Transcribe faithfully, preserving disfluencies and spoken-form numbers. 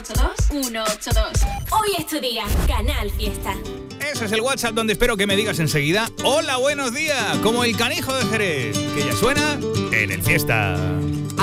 ocho dos uno ocho dos. Hoy es tu día. Canal Fiesta. Ese es el WhatsApp donde espero que me digas enseguida hola, buenos días, como el canijo de Jerez, que ya suena en el Fiesta.